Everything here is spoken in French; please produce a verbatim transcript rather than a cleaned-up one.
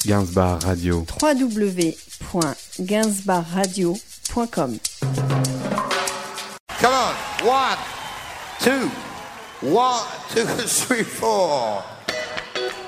Gainsbar Radio. w w w point gainsbar radio point com. Come on, one, two, one, two, three, four.